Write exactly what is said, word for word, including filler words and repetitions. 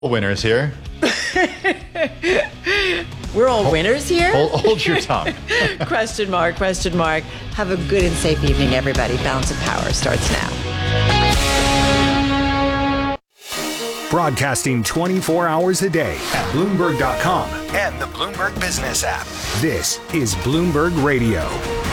Winners here. We're all hold, winners here? Hold, hold your tongue. Question mark, question mark. Have a good and safe evening, everybody. Balance of Power starts now. Broadcasting twenty-four hours a day at Bloomberg dot com and the Bloomberg Business app. This is Bloomberg Radio.